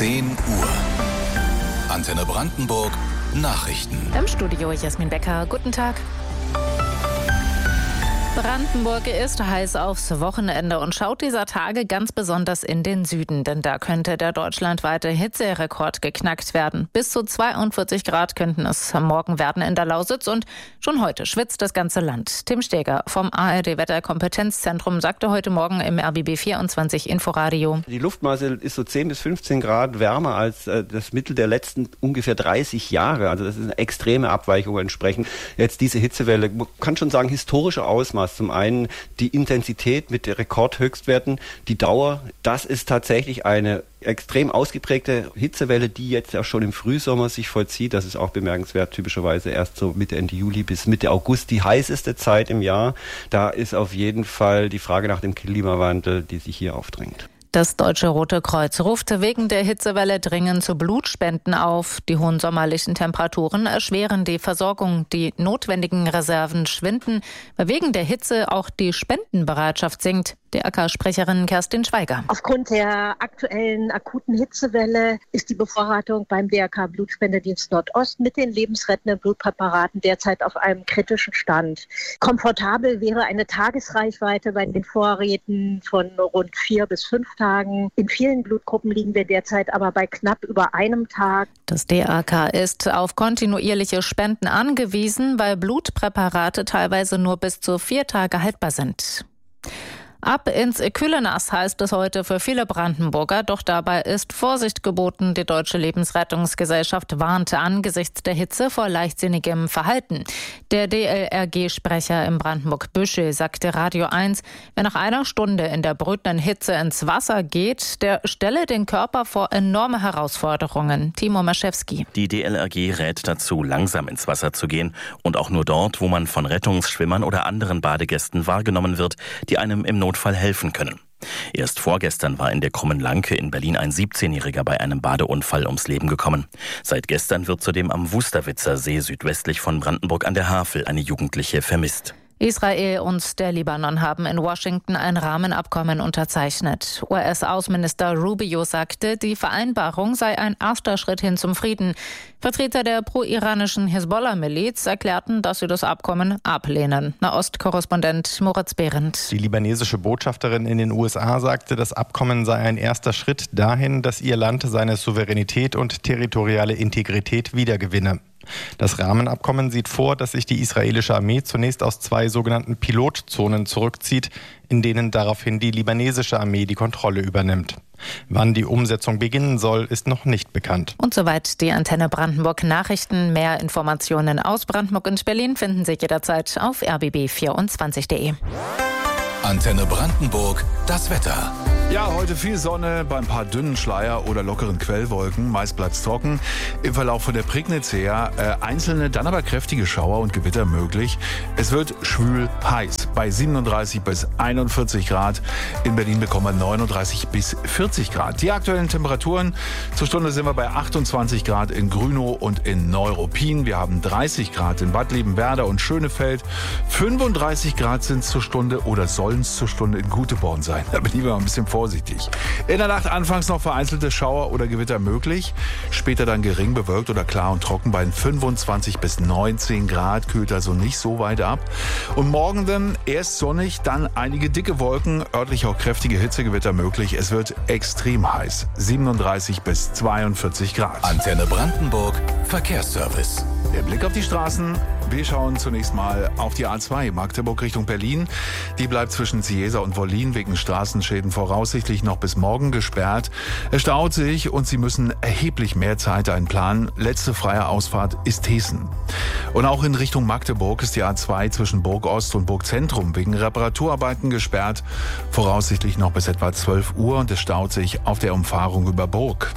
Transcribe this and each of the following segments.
10 Uhr. Antenne Brandenburg Nachrichten. Im Studio Jasmin Becker. Guten Tag. Brandenburg ist heiß aufs Wochenende und schaut dieser Tage ganz besonders in den Süden, denn da könnte der deutschlandweite Hitzerekord geknackt werden. Bis zu 42 Grad könnten es morgen werden in der Lausitz und schon heute schwitzt das ganze Land. Tim Steger vom ARD-Wetterkompetenzzentrum sagte heute Morgen im RBB 24 Inforadio: Die Luftmasse ist so 10 bis 15 Grad wärmer als das Mittel der letzten ungefähr 30 Jahre. Also das ist eine extreme Abweichung entsprechend. Jetzt diese Hitzewelle, man kann schon sagen, historische Ausmaß. Zum einen die Intensität mit den Rekordhöchstwerten, die Dauer, das ist tatsächlich eine extrem ausgeprägte Hitzewelle, die jetzt auch schon im Frühsommer sich vollzieht. Das ist auch bemerkenswert, typischerweise erst so Mitte, Ende Juli bis Mitte August die heißeste Zeit im Jahr. Da ist auf jeden Fall die Frage nach dem Klimawandel, die sich hier aufdrängt. Das Deutsche Rote Kreuz ruft wegen der Hitzewelle dringend zu Blutspenden auf. Die hohen sommerlichen Temperaturen erschweren die Versorgung. Die notwendigen Reserven schwinden, weil wegen der Hitze auch die Spendenbereitschaft sinkt. DRK-Sprecherin Kerstin Schweiger. Aufgrund der aktuellen akuten Hitzewelle ist die Bevorratung beim DRK-Blutspendedienst Nordost mit den lebensrettenden Blutpräparaten derzeit auf einem kritischen Stand. Komfortabel wäre eine Tagesreichweite bei den Vorräten von rund 4 bis 5 Tagen. In vielen Blutgruppen liegen wir derzeit aber bei knapp über einem Tag. Das DRK ist auf kontinuierliche Spenden angewiesen, weil Blutpräparate teilweise nur bis zu 4 Tage haltbar sind. Ab ins kühle Nass heißt es heute für viele Brandenburger, doch dabei ist Vorsicht geboten. Die Deutsche Lebensrettungsgesellschaft warnte angesichts der Hitze vor leichtsinnigem Verhalten. Der DLRG-Sprecher im Brandenburg-Büschel sagte Radio 1, wer nach einer Stunde in der brütenden Hitze ins Wasser geht, der stelle den Körper vor enorme Herausforderungen. Timo Maschewski. Die DLRG rät dazu, langsam ins Wasser zu gehen und auch nur dort, wo man von Rettungsschwimmern oder anderen Badegästen wahrgenommen wird, die einem im Notfall helfen können. Erst vorgestern war in der Krummen Lanke in Berlin ein 17-Jähriger bei einem Badeunfall ums Leben gekommen. Seit gestern wird zudem am Wusterwitzer See südwestlich von Brandenburg an der Havel eine Jugendliche vermisst. Israel und der Libanon haben in Washington ein Rahmenabkommen unterzeichnet. US-Außenminister Rubio sagte, die Vereinbarung sei ein erster Schritt hin zum Frieden. Vertreter der pro-iranischen Hisbollah-Miliz erklärten, dass sie das Abkommen ablehnen. Nahost-Korrespondent Moritz Behrendt. Die libanesische Botschafterin in den USA sagte, das Abkommen sei ein erster Schritt dahin, dass ihr Land seine Souveränität und territoriale Integrität wiedergewinne. Das Rahmenabkommen sieht vor, dass sich die israelische Armee zunächst aus 2 sogenannten Pilotzonen zurückzieht, in denen daraufhin die libanesische Armee die Kontrolle übernimmt. Wann die Umsetzung beginnen soll, ist noch nicht bekannt. Und soweit die Antenne Brandenburg Nachrichten. Mehr Informationen aus Brandenburg und Berlin finden Sie jederzeit auf rbb24.de. Antenne Brandenburg, das Wetter. Ja, heute viel Sonne bei ein paar dünnen Schleier oder lockeren Quellwolken. Meist bleibt's trocken. Im Verlauf von der Prignitz her einzelne, dann aber kräftige Schauer und Gewitter möglich. Es wird schwül heiß bei 37 bis 41 Grad. In Berlin bekommen wir 39 bis 40 Grad. Die aktuellen Temperaturen zur Stunde sind wir bei 28 Grad in Grünow und in Neuruppin. Wir haben 30 Grad in Bad Liebenwerda und Schönefeld. 35 Grad sind es zur Stunde oder sollen es zur Stunde in Guteborn sein. Da bin ich mal ein bisschen vorsichtig. In der Nacht anfangs noch vereinzelte Schauer oder Gewitter möglich. Später dann gering bewölkt oder klar und trocken bei 25 bis 19 Grad. Kühlt also nicht so weit ab. Und morgen dann erst sonnig, dann einige dicke Wolken. Örtlich auch kräftige Hitzegewitter möglich. Es wird extrem heiß. 37 bis 42 Grad. Antenne Brandenburg Verkehrsservice. Der Blick auf die Straßen. Wir schauen zunächst mal auf die A2 Magdeburg Richtung Berlin. Die bleibt zwischen Ciesa und Wollin wegen Straßenschäden voraussichtlich noch bis morgen gesperrt. Es staut sich und Sie müssen erheblich mehr Zeit einplanen. Letzte freie Ausfahrt ist Hessen. Und auch in Richtung Magdeburg ist die A2 zwischen Burg Ost und Burg Zentrum wegen Reparaturarbeiten gesperrt. Voraussichtlich noch bis etwa 12 Uhr und es staut sich auf der Umfahrung über Burg.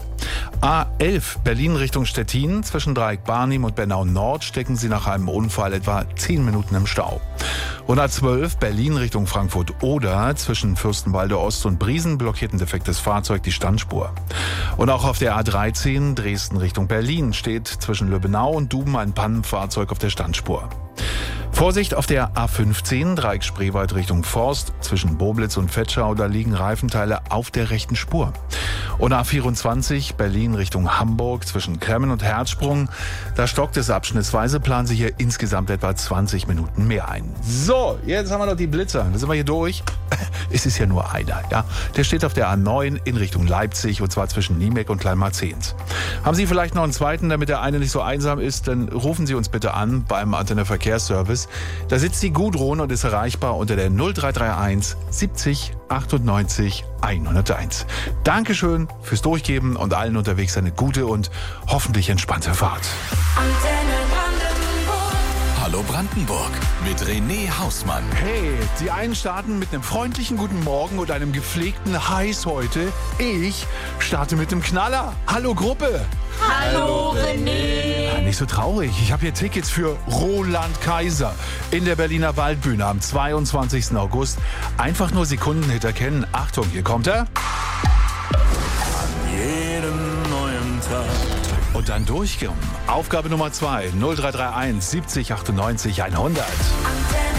A11 Berlin Richtung Stettin. Zwischen Dreieck-Barnim und Bernau Nord stecken Sie nach einem Unfall etwa 10 Minuten im Stau. Und A12 Berlin Richtung Frankfurt-Oder. Zwischen Fürstenwalde Ost und Briesen blockiert ein defektes Fahrzeug die Standspur. Und auch auf der A13 Dresden Richtung Berlin steht zwischen Löbenau und Duben ein Pannenfahrzeug auf der Standspur. Vorsicht auf der A15, Dreieck Spreewald Richtung Forst. Zwischen Boblitz und Vetschau, da liegen Reifenteile auf der rechten Spur. Und A24 Berlin Richtung Hamburg zwischen Kremmen und Herzsprung. Da stockt es abschnittsweise, planen Sie hier insgesamt etwa 20 Minuten mehr ein. So, jetzt haben wir noch die Blitzer. Da sind wir hier durch. Es ist ja nur einer, ja. Der steht auf der A9 in Richtung Leipzig und zwar zwischen Niemek und Kleinmarzehns. Haben Sie vielleicht noch einen zweiten, damit der eine nicht so einsam ist, dann rufen Sie uns bitte an beim Antenne Verkehrsservice. Da sitzt die Gudrun und ist erreichbar unter der 0331 70 98 101. Dankeschön fürs Durchgeben und allen unterwegs eine gute und hoffentlich entspannte Fahrt. Antenne Brandenburg. Hallo Brandenburg mit René Hausmann. Hey, die einen starten mit einem freundlichen Guten Morgen und einem gepflegten Heiß heute. Ich starte mit dem Knaller. Hallo Gruppe. Hallo René. Ja, nicht so traurig. Ich habe hier Tickets für Roland Kaiser in der Berliner Waldbühne am 22. August. Einfach nur Sekundenhit erkennen. Achtung, hier kommt er. An jedem neuen Tag. Und dann durchkommen. Aufgabe Nummer 2, 0331 70 98 100.